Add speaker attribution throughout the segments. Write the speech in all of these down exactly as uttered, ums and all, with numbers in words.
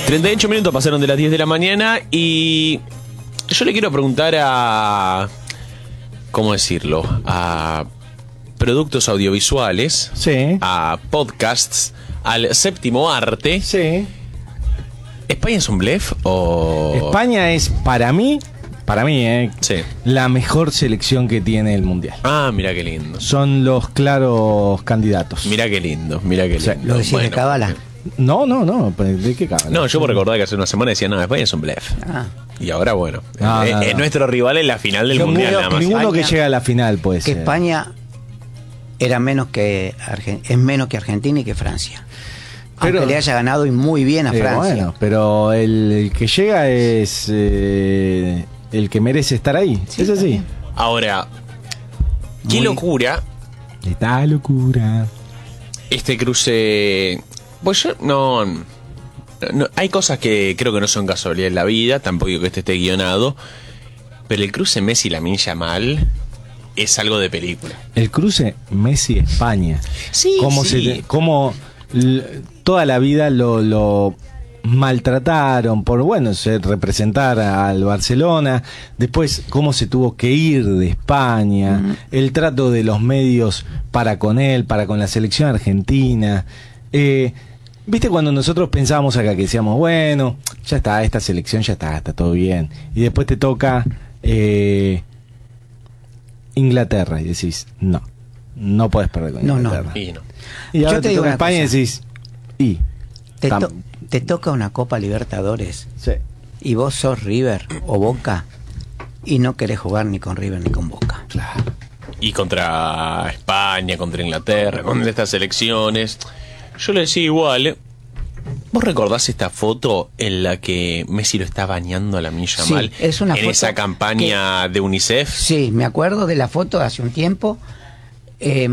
Speaker 1: treinta y ocho minutos pasaron de las diez de la mañana y yo le quiero preguntar a... ¿Cómo decirlo? A productos audiovisuales,
Speaker 2: sí,
Speaker 1: a podcasts, al séptimo arte.
Speaker 2: Sí.
Speaker 1: ¿España es un blef o...?
Speaker 2: España es, para mí, para mí, eh,
Speaker 1: sí,
Speaker 2: la mejor selección que tiene el Mundial.
Speaker 1: Ah, mira qué lindo.
Speaker 2: Son los claros candidatos.
Speaker 1: Mira qué lindo, mira qué lindo.
Speaker 3: Sí, ¿lo decís de cábala?
Speaker 2: No, no, no, ¿de qué cábala?
Speaker 1: No, yo por recordar que hace una semana decía, no, España es un blef.
Speaker 3: Ah.
Speaker 1: Y ahora, bueno,
Speaker 2: No,
Speaker 1: es,
Speaker 2: no,
Speaker 1: es
Speaker 2: no.
Speaker 1: nuestro rival en la final del
Speaker 3: Yo
Speaker 1: Mundial,
Speaker 3: creo
Speaker 1: nada más.
Speaker 2: Ninguno que
Speaker 3: España-
Speaker 2: llega a la final puede
Speaker 3: Que
Speaker 2: ser.
Speaker 3: España era menos que Argen- es menos que Argentina y que Francia.
Speaker 2: Pero-
Speaker 3: Aunque le haya ganado y muy bien a
Speaker 2: Eh,
Speaker 3: Francia.
Speaker 2: bueno, pero el, el que llega es eh, el que merece estar ahí.
Speaker 3: Sí,
Speaker 2: es así.
Speaker 3: también.
Speaker 1: Ahora, qué
Speaker 3: Muy-
Speaker 1: locura
Speaker 2: Esta locura.
Speaker 1: este cruce. Pues yo no, no- hay cosas que creo que no son casualidad en la vida, tampoco digo que este esté guionado, pero el cruce Messi-Lamine Yamal es algo de película.
Speaker 2: El cruce Messi-España.
Speaker 1: Sí,
Speaker 2: Cómo
Speaker 1: sí.
Speaker 2: se, cómo l- toda la vida lo, lo maltrataron por, bueno, ser, representar al Barcelona. Después, cómo se tuvo que ir de España.
Speaker 3: Ujú.
Speaker 2: El trato de los medios para con él, para con la selección argentina. Eh, ¿Viste cuando nosotros pensábamos acá que decíamos, bueno, ya está, esta selección ya está, está todo bien? Y después te toca eh, Inglaterra y decís, no, no puedes perder con
Speaker 3: No, no.
Speaker 2: Inglaterra.
Speaker 1: Y no.
Speaker 2: Y
Speaker 3: Yo
Speaker 2: ahora
Speaker 3: te
Speaker 2: te
Speaker 3: digo
Speaker 2: toca
Speaker 3: una
Speaker 2: España y
Speaker 3: cosa.
Speaker 2: decís, y.
Speaker 3: Te,
Speaker 2: tam-
Speaker 3: to- te toca una Copa Libertadores
Speaker 2: sí.
Speaker 3: y vos sos River o Boca y no querés jugar ni con River ni con Boca.
Speaker 2: Claro.
Speaker 1: Y contra España, contra Inglaterra, contra estas selecciones. Yo le decía igual. ¿Vos recordás esta foto en la que Messi lo está bañando a Lamine Yamal?
Speaker 3: Sí, es una
Speaker 1: en
Speaker 3: foto
Speaker 1: esa campaña de UNICEF.
Speaker 3: Sí, me acuerdo de la foto de hace un tiempo. Eh,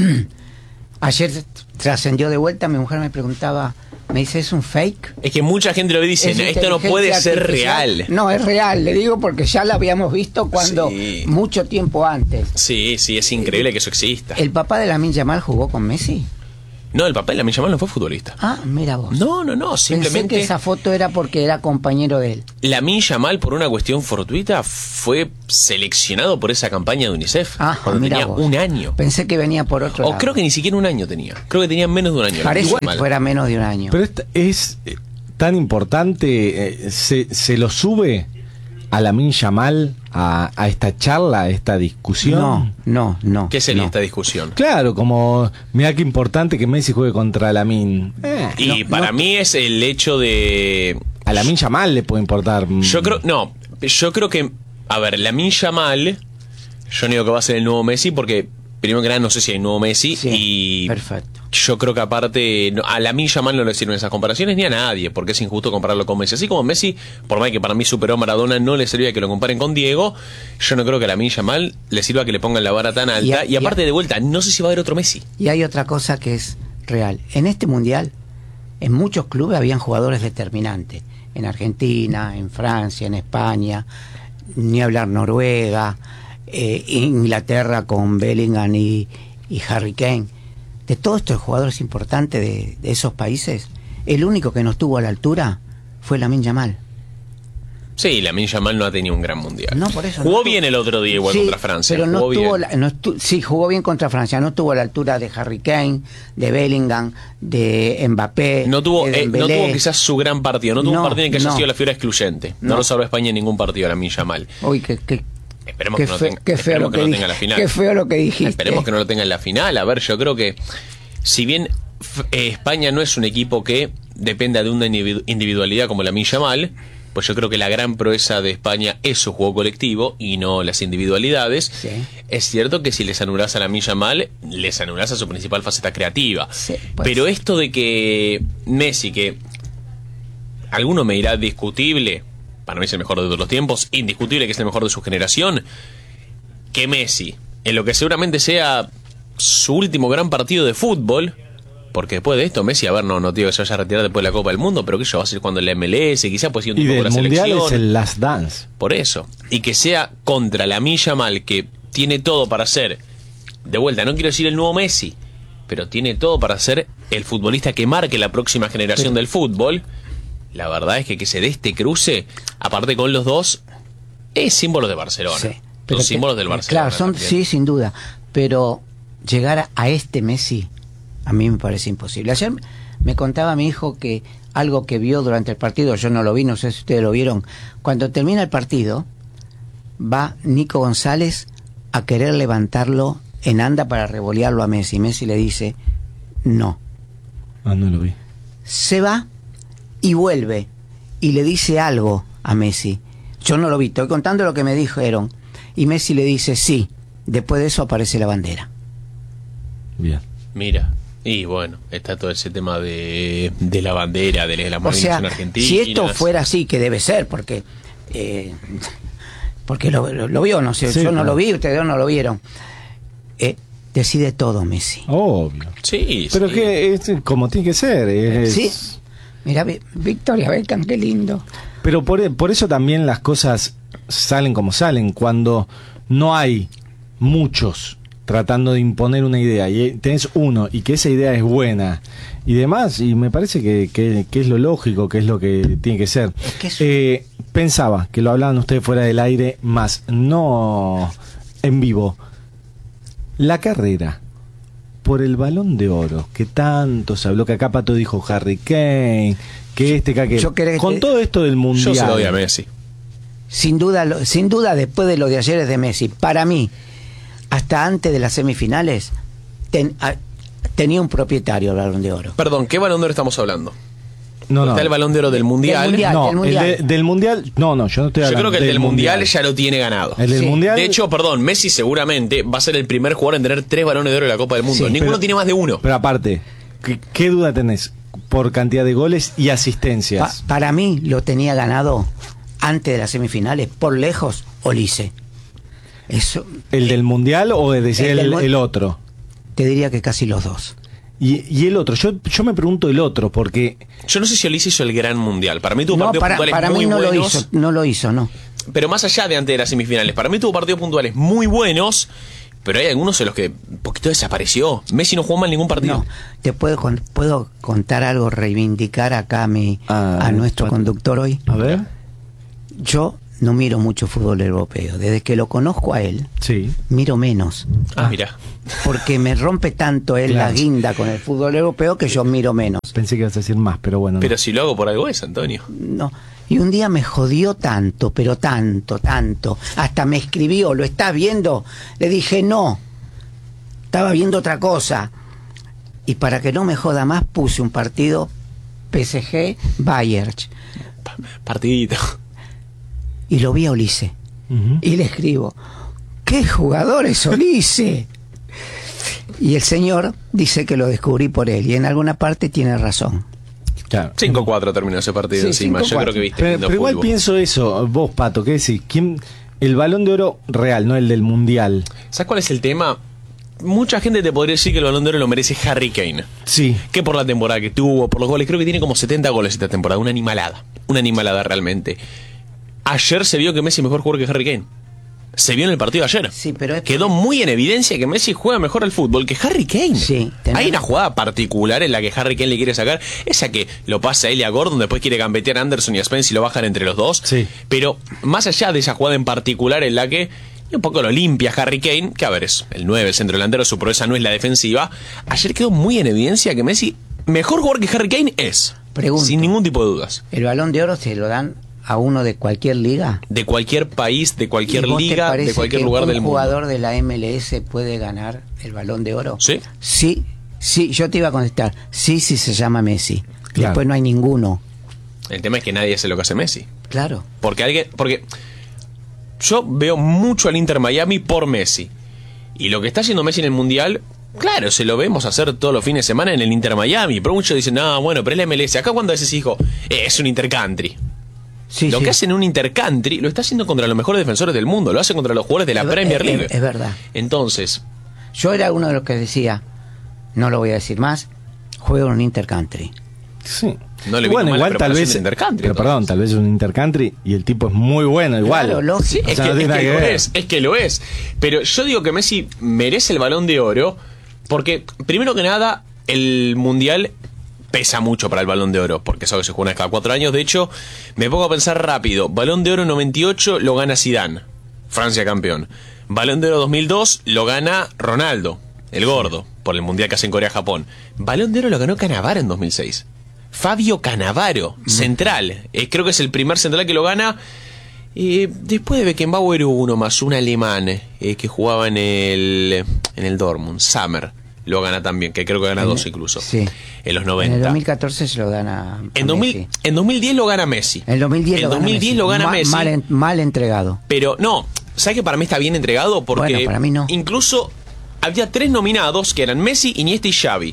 Speaker 3: ayer trascendió de vuelta, mi mujer me preguntaba, me dice, ¿es un fake?
Speaker 1: Es que mucha gente lo ve y dice,
Speaker 3: ¿Es
Speaker 1: esto no
Speaker 3: inteligencia
Speaker 1: puede ser
Speaker 3: artificial?".
Speaker 1: real.
Speaker 3: No, es real, le digo porque ya la habíamos visto cuando
Speaker 1: Sí.
Speaker 3: mucho tiempo antes.
Speaker 1: Sí, sí, es increíble que eso exista.
Speaker 3: ¿El papá de Lamine Yamal jugó con Messi?
Speaker 1: No, el papá de Lamine Yamal no fue futbolista.
Speaker 3: Ah, mira vos.
Speaker 1: No, no, no,
Speaker 3: Pensé
Speaker 1: simplemente
Speaker 3: que esa foto era porque era compañero de él.
Speaker 1: Lamine Yamal, por una cuestión fortuita, fue seleccionado por esa campaña de UNICEF
Speaker 3: Ah,
Speaker 1: cuando
Speaker 3: mira
Speaker 1: tenía
Speaker 3: vos.
Speaker 1: un año.
Speaker 3: Pensé que venía por otro
Speaker 1: O
Speaker 3: lado.
Speaker 1: creo que ni siquiera un año tenía. Creo que tenía menos de un año.
Speaker 3: Parece
Speaker 1: Igual.
Speaker 3: que fuera menos de un año.
Speaker 2: Pero esta- es eh, tan importante, eh, se, se lo sube a Lamine Yamal a, a esta charla, a esta discusión.
Speaker 3: No, no, no.
Speaker 1: ¿Qué sería
Speaker 3: no.
Speaker 1: esta discusión?
Speaker 2: Claro, como, mira qué importante que Messi juegue contra Lamine. Eh,
Speaker 1: Y
Speaker 3: no,
Speaker 1: para
Speaker 3: no-
Speaker 1: mí es el hecho de...
Speaker 2: a Lamine Yamal le puede importar. mm,
Speaker 1: Yo creo... No, yo creo que... A ver, Lamine Yamal... Yo no digo que va a ser el nuevo Messi porque... Primero que nada, no sé si hay nuevo Messi.
Speaker 3: Sí,
Speaker 1: y
Speaker 3: perfecto.
Speaker 1: yo creo que aparte... no, a Lamine Yamal no le sirven esas comparaciones ni a nadie, porque es injusto compararlo con Messi. Así como Messi, por más que para mí superó a Maradona, no le servía que lo comparen con Diego, yo no creo que a Lamine Yamal le sirva que le pongan la vara tan alta.
Speaker 3: Y a-
Speaker 1: Y, aparte
Speaker 3: y a-
Speaker 1: de vuelta, no sé si va a haber otro Messi.
Speaker 3: Y hay otra cosa que es real. En este mundial, en muchos clubes habían jugadores determinantes. En Argentina, en Francia, en España, ni hablar Noruega, eh, Inglaterra con Bellingham y, y Harry Kane. De todos estos jugadores importantes de, de esos países, el único que no estuvo a la altura fue Lamine Yamal.
Speaker 1: Sí, Lamine Yamal no ha tenido un gran mundial.
Speaker 3: No, por eso
Speaker 1: Jugó
Speaker 3: no
Speaker 1: bien
Speaker 3: estuvo-
Speaker 1: el otro día igual
Speaker 3: Sí,
Speaker 1: contra Francia.
Speaker 3: pero no
Speaker 1: jugó
Speaker 3: estuvo,
Speaker 1: bien.
Speaker 3: la- no estu- sí, jugó bien contra Francia, no estuvo a la altura de Harry Kane, de Bellingham, de Mbappé.
Speaker 1: No tuvo,
Speaker 3: de
Speaker 1: eh, no
Speaker 3: Dembélé.
Speaker 1: tuvo quizás su gran partido. No tuvo
Speaker 3: No,
Speaker 1: un partido en que haya
Speaker 3: no.
Speaker 1: sido la figura excluyente. No,
Speaker 3: No.
Speaker 1: lo salvó a España en ningún partido a Lamine Yamal.
Speaker 3: Uy, qué, qué,
Speaker 1: Esperemos
Speaker 3: qué
Speaker 1: que no
Speaker 3: fe-
Speaker 1: tenga,
Speaker 3: qué feo
Speaker 1: esperemos
Speaker 3: lo
Speaker 1: que
Speaker 3: que,
Speaker 1: no
Speaker 3: dij-
Speaker 1: tenga la final.
Speaker 3: qué feo lo que dijiste.
Speaker 1: Esperemos que no lo tenga en la final. A ver, yo creo que si bien f- eh, España no es un equipo que dependa de una individu- individualidad como Lamine Yamal, pues yo creo que la gran proeza de España es su juego colectivo y no las individualidades.
Speaker 3: Sí.
Speaker 1: Es cierto que si les anulás a Lamine Yamal, les anulás a su principal faceta creativa.
Speaker 3: Sí, pues.
Speaker 1: Pero esto de que Messi, que alguno me dirá discutible, para mí es el mejor de todos los tiempos, indiscutible que es el mejor de su generación, que Messi, en lo que seguramente sea su último gran partido de fútbol, porque después de esto Messi, a ver, no, no digo que se vaya a retirar después de la Copa del Mundo, pero que yo va a ser cuando el M L S, quizás puede ser un
Speaker 2: Y
Speaker 1: tipo con
Speaker 2: del
Speaker 1: la
Speaker 2: mundial
Speaker 1: selección.
Speaker 2: es el Last Dance.
Speaker 1: Por eso. Y que sea contra Lamine Yamal, que tiene todo para ser, de vuelta, no quiero decir el nuevo Messi, pero tiene todo para ser el futbolista que marque la próxima generación
Speaker 3: Pero-
Speaker 1: del fútbol. la verdad es que que se dé este cruce, aparte con los dos, es símbolo de Barcelona.
Speaker 3: Sí,
Speaker 1: Los
Speaker 3: que-
Speaker 1: símbolos del Barcelona.
Speaker 3: Claro, son,
Speaker 1: también.
Speaker 3: sí, sin duda. Pero llegar a, a este Messi, a mí me parece imposible. Ayer me contaba mi hijo que algo que vio durante el partido, yo no lo vi, no sé si ustedes lo vieron, cuando termina el partido, va Nico González a querer levantarlo en anda para revolearlo a Messi. Messi le dice, no.
Speaker 2: Ah, no lo vi.
Speaker 3: Se va y vuelve y le dice algo a Messi. Yo no lo vi, estoy contando lo que me dijeron. Y Messi le dice, sí. Después de eso aparece la bandera.
Speaker 2: Bien.
Speaker 1: Mira, y bueno, está todo ese tema de, de la bandera, de la
Speaker 3: O
Speaker 1: movilización
Speaker 3: sea,
Speaker 1: argentina.
Speaker 3: si esto fuera así, que debe ser, porque eh, porque lo, lo, lo vio, no sé,
Speaker 2: Sí,
Speaker 3: yo no
Speaker 1: pues.
Speaker 2: claro.
Speaker 3: lo vi, ustedes no lo vieron. Eh, decide todo Messi.
Speaker 2: Obvio.
Speaker 1: Sí,
Speaker 2: Pero
Speaker 1: sí.
Speaker 2: que es como tiene que ser. es-
Speaker 3: Sí. Mira, Vi- Victoria Beckham, qué lindo.
Speaker 2: Pero por, por eso también las cosas salen como salen. Cuando no hay muchos tratando de imponer una idea y tenés uno y que esa idea es buena y demás, y me parece que, que, que es lo lógico, que es lo que tiene que ser.
Speaker 3: Es que es-
Speaker 2: Eh, pensaba que lo hablaban ustedes fuera del aire, más no en vivo. La carrera por el Balón de Oro, que tanto se habló, que acá Pato dijo Harry Kane, que este, que aquel.
Speaker 3: Yo creo que
Speaker 2: Con
Speaker 3: te-
Speaker 2: todo esto del Mundial.
Speaker 1: Yo se lo doy a Messi.
Speaker 3: Sin duda, lo- sin duda, después de lo de ayer es de Messi. Para mí, hasta antes de las semifinales, ten- a- tenía un propietario el Balón de Oro.
Speaker 1: Perdón, ¿qué balón de oro estamos hablando?
Speaker 2: No, no.
Speaker 1: Está el balón de oro del Mundial.
Speaker 3: Mundial.
Speaker 2: No,
Speaker 3: del Mundial.
Speaker 2: el de- del Mundial. No, no, yo no estoy
Speaker 1: Yo
Speaker 2: hablando
Speaker 1: creo que el del mundial, ya lo tiene ganado.
Speaker 2: El del
Speaker 3: Sí.
Speaker 2: Mundial.
Speaker 1: De hecho, perdón, Messi seguramente va a ser el primer jugador en tener tres balones de oro en la Copa del Mundo.
Speaker 3: Sí,
Speaker 1: Ninguno
Speaker 2: pero-
Speaker 1: tiene más de uno.
Speaker 2: Pero aparte, ¿qué, qué duda tenés? Por cantidad de goles y
Speaker 3: Pa-
Speaker 2: asistencias.
Speaker 3: para mí lo tenía ganado antes de las semifinales, por lejos, Olise. Eso
Speaker 2: ¿El del Mundial o es decir,
Speaker 3: El
Speaker 2: el,
Speaker 3: del mun-
Speaker 2: el otro?
Speaker 3: te diría que casi los dos.
Speaker 2: Y, y el otro, yo, yo me pregunto el otro, porque
Speaker 1: Yo no sé si Olise hizo el gran mundial. Para mí tuvo
Speaker 3: No,
Speaker 1: partidos
Speaker 3: para,
Speaker 1: puntuales
Speaker 3: para
Speaker 1: muy
Speaker 3: mí no lo
Speaker 1: buenos.
Speaker 3: hizo, no lo hizo, no.
Speaker 1: Pero más allá de antes de las semifinales, para mí tuvo partidos puntuales muy buenos. Pero hay algunos en los que un poquito desapareció. Messi no jugó mal ningún partido.
Speaker 3: No, te puedo con- puedo contar algo, reivindicar acá a mi
Speaker 2: Ah,
Speaker 3: a nuestro
Speaker 2: Pato.
Speaker 3: conductor hoy.
Speaker 2: a ver,
Speaker 3: Yo no miro mucho fútbol europeo. Desde que lo conozco a él,
Speaker 2: sí.
Speaker 3: miro menos.
Speaker 1: Ah, mira.
Speaker 3: Porque me rompe tanto él
Speaker 2: Claro.
Speaker 3: la guinda con el fútbol europeo que yo miro menos.
Speaker 2: Pensé que ibas a decir más, pero bueno. no.
Speaker 1: Pero si lo hago por algo es, Antonio.
Speaker 3: No. Y un día me jodió tanto, pero tanto, tanto. Hasta me escribió, ¿lo estás viendo? Le dije, no. Estaba viendo otra cosa. Y para que no me joda más, puse un partido P S G Bayern.
Speaker 1: Pa- Partidito.
Speaker 3: Y lo vi a Olise.
Speaker 2: Ujú.
Speaker 3: Y le escribo, ¿qué jugador es Olise? Y el señor dice que lo descubrí por él. Y en alguna parte tiene razón.
Speaker 2: Claro.
Speaker 1: cinco cuatro terminó ese partido
Speaker 3: Sí,
Speaker 1: encima. Yo
Speaker 3: cinco cuatro.
Speaker 1: creo que viste
Speaker 2: Pero,
Speaker 1: lindo
Speaker 2: pero igual
Speaker 1: fútbol.
Speaker 2: pienso eso, vos, Pato, ¿qué decís? ¿Quién, el Balón de Oro real, no el del Mundial?
Speaker 1: ¿Sabes cuál es el tema? Mucha gente te podría decir que el balón de oro lo merece Harry Kane.
Speaker 2: Sí.
Speaker 1: Que por la temporada que tuvo, por los goles, creo que tiene como setenta goles esta temporada. Una animalada. Una animalada realmente. Ayer se vio que Messi es mejor jugador que Harry Kane. Se vio en el partido de ayer.
Speaker 3: Sí, pero es-
Speaker 1: Quedó muy en evidencia que Messi juega mejor al fútbol que Harry Kane.
Speaker 3: Sí, tenés-
Speaker 1: Hay una jugada particular en la que Harry Kane le quiere sacar. Esa que lo pasa a él y a Gordon, después quiere gambetear a Anderson y a Spence y lo bajan entre los dos.
Speaker 2: Sí.
Speaker 1: Pero más allá de esa jugada en particular en la que y un poco lo limpia Harry Kane, que a ver, es el nueve, el centro delantero, su proeza no es la defensiva. Ayer quedó muy en evidencia que Messi, mejor jugador que Harry Kane, es.
Speaker 3: Pregunto.
Speaker 1: Sin ningún tipo de dudas.
Speaker 3: ¿El Balón de Oro se lo dan a uno de cualquier liga?
Speaker 1: De cualquier país, de cualquier
Speaker 3: ¿Y vos te
Speaker 1: liga,
Speaker 3: parece
Speaker 1: de cualquier
Speaker 3: que
Speaker 1: lugar
Speaker 3: un
Speaker 1: del mundo.
Speaker 3: jugador de la M L S puede ganar el Balón de Oro?
Speaker 1: ¿Sí?
Speaker 3: Sí, sí, yo te iba a contestar. Sí, sí se llama Messi.
Speaker 2: Claro.
Speaker 3: Después no hay ninguno.
Speaker 1: El tema es que nadie hace lo que hace Messi.
Speaker 3: Claro.
Speaker 1: Porque alguien, porque yo veo mucho al Inter Miami por Messi. Y lo que está haciendo Messi en el Mundial, claro, se lo vemos hacer todos los fines de semana en el Inter Miami. Pero muchos dicen, no, bueno, pero es la M L S. Acá cuando a veces dijo, eh, es un intercountry.
Speaker 3: Sí,
Speaker 1: Lo
Speaker 3: sí.
Speaker 1: que hace en un intercountry lo está haciendo contra los mejores defensores del mundo. Lo hace contra los jugadores de la
Speaker 3: Es-
Speaker 1: Premier
Speaker 3: es-
Speaker 1: League.
Speaker 3: es verdad.
Speaker 1: Entonces,
Speaker 3: Yo era uno de los que decía, no lo voy a decir más, juego en un intercountry.
Speaker 2: Sí.
Speaker 1: No le vino
Speaker 2: bueno,
Speaker 1: mal la
Speaker 2: igual tal
Speaker 1: preparación
Speaker 2: vez.
Speaker 1: del intercountry,
Speaker 2: Pero
Speaker 1: entonces.
Speaker 2: perdón, tal vez es un intercountry y el tipo es muy bueno, igual.
Speaker 3: Claro, lógico.
Speaker 1: sí,
Speaker 2: O
Speaker 1: es
Speaker 2: sea,
Speaker 1: que,
Speaker 2: no tiene
Speaker 1: es
Speaker 2: nada
Speaker 1: que
Speaker 2: que
Speaker 1: lo
Speaker 2: ver.
Speaker 1: es, es que lo es. Pero yo digo que Messi merece el Balón de Oro porque, primero que nada, el Mundial pesa mucho para el Balón de Oro, porque es algo que se juega una vez cada cuatro años. De hecho, me pongo a pensar rápido. Balón de Oro noventa y ocho lo gana Zidane, Francia campeón. Balón de Oro dos mil dos lo gana Ronaldo, el gordo, por el Mundial que hace en Corea-Japón. Balón de Oro lo ganó Cannavaro en dos mil seis. Fabio Cannavaro, central. Eh, creo que es el primer central que lo gana. Eh, después de Beckenbauer hubo uno más, un alemán eh, que jugaba en el, en el Dortmund, Sammer. Lo gana también, que creo que gana en, dos incluso.
Speaker 3: Sí.
Speaker 1: En los noventa.
Speaker 3: En el dos mil catorce se lo gana a
Speaker 1: en, dos mil, en dos mil diez lo gana Messi.
Speaker 3: En el dos mil diez,
Speaker 1: en
Speaker 3: lo,
Speaker 1: dos mil diez
Speaker 3: gana
Speaker 1: lo gana
Speaker 3: Ma,
Speaker 1: Messi.
Speaker 3: Mal, en, mal entregado.
Speaker 1: Pero no, ¿sabes que para mí está bien entregado? Porque
Speaker 3: bueno, para mí no.
Speaker 1: Incluso había tres nominados que eran Messi, Iniesta y Xavi.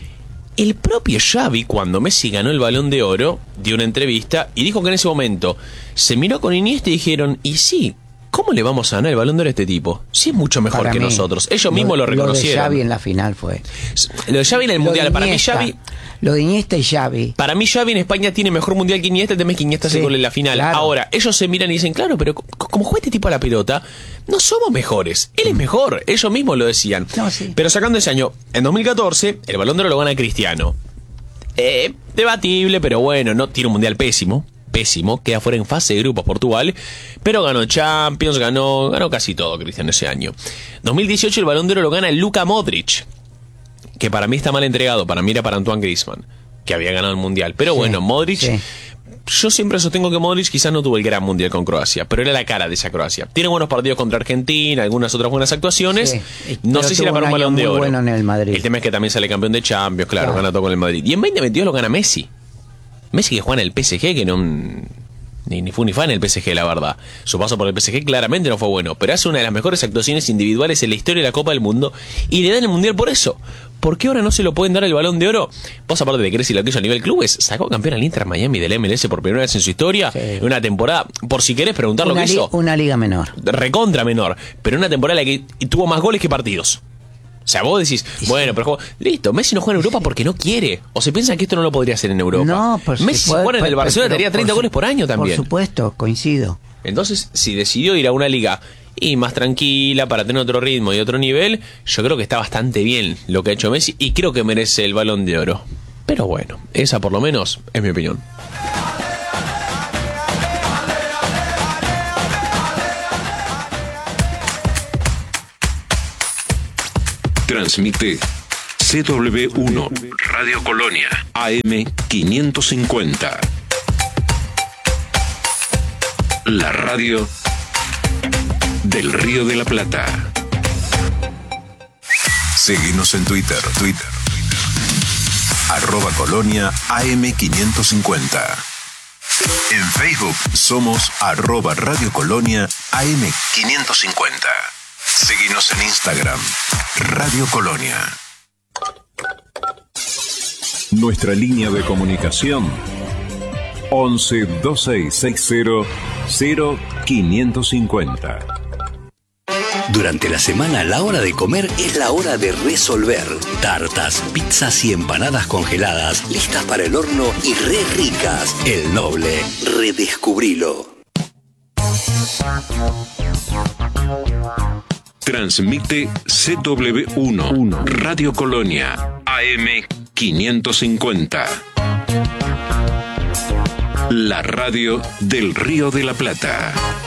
Speaker 1: El propio Xavi, cuando Messi ganó el Balón de Oro, dio una entrevista y dijo que en ese momento se miró con Iniesta y dijeron, y sí, ¿cómo le vamos a ganar el Balón de Oro a este tipo? Sí es mucho mejor
Speaker 3: para
Speaker 1: que
Speaker 3: mí,
Speaker 1: nosotros. Ellos mismos lo, lo reconocieron.
Speaker 3: Lo de Xavi en la final fue.
Speaker 1: Lo de Xavi en el
Speaker 3: lo
Speaker 1: Mundial. Para mí
Speaker 3: Iniesta,
Speaker 1: Xavi...
Speaker 3: Lo de Iniesta y Xavi.
Speaker 1: Para mí Xavi en España tiene mejor Mundial que Iniesta. El tema es que Iniesta sí, se gol en la final. Claro. Ahora, ellos se miran y dicen, claro, pero como juega este tipo a la pelota, no somos mejores. Él es mejor. Ellos mismos lo decían.
Speaker 3: No, sí.
Speaker 1: Pero sacando ese año, en dos mil catorce, el Balón de Oro lo gana Cristiano. Eh, debatible, pero bueno, no tiene un Mundial pésimo. Pésimo, queda fuera en fase de grupos Portugal, pero ganó Champions, ganó ganó casi todo Cristiano ese año. dos mil dieciocho el Balón de Oro lo gana Luka Modric, que para mí está mal entregado, para mí era para Antoine Griezmann, que había ganado el Mundial. Pero sí, bueno, Modric, sí. Yo siempre sostengo que Modric quizás no tuvo el gran Mundial con Croacia, pero era la cara de esa Croacia. Tiene buenos partidos contra Argentina, algunas otras buenas actuaciones. Sí, no sé si era para un Balón de Oro.
Speaker 3: Bueno en el Madrid.
Speaker 1: El tema es que también sale campeón de Champions, claro, claro, gana todo con el Madrid. Y en veinte veintidós lo gana Messi. Messi que juega en el P S G, que no... Ni, ni fue ni fan en el P S G, la verdad. Su paso por el P S G claramente no fue bueno, pero hace una de las mejores actuaciones individuales en la historia de la Copa del Mundo y le dan el Mundial por eso. ¿Por qué ahora no se lo pueden dar el Balón de Oro? Vos, aparte de que Cresci lo que hizo a nivel clubes, sacó campeón al Inter Miami del M L S por primera vez en su historia, sí. En una temporada, por si querés preguntar
Speaker 3: una
Speaker 1: lo que hizo.
Speaker 3: Una liga menor.
Speaker 1: Recontra menor, pero una temporada en la que tuvo más goles que partidos. O sea, vos decís, bueno, pero listo, Messi no juega en Europa porque no quiere. O se piensan que esto no lo podría hacer en Europa.
Speaker 3: No, por
Speaker 1: Messi si fuera en el Barcelona tendría treinta goles por año también.
Speaker 3: Por supuesto, coincido.
Speaker 1: Entonces, si decidió ir a una liga y más tranquila para tener otro ritmo y otro nivel, yo creo que está bastante bien lo que ha hecho Messi y creo que merece el Balón de Oro. Pero bueno, esa por lo menos es mi opinión.
Speaker 4: Transmite C W uno Radio Colonia A M quinientos cincuenta. La radio del Río de la Plata. Síguenos en Twitter, Twitter. Arroba Colonia A M quinientos cincuenta. En Facebook somos arroba Radio Colonia A M quinientos cincuenta. Síguenos en Instagram, Radio Colonia. Nuestra línea de comunicación once veintiséis sesenta cero quinientos cincuenta.
Speaker 5: Durante la semana la hora de comer es la hora de resolver. Tartas, pizzas y empanadas congeladas, listas para el horno y re ricas. El Noble, redescubrilo.
Speaker 4: Transmite C W uno Radio Colonia A M quinientos cincuenta. La radio del Río de la Plata.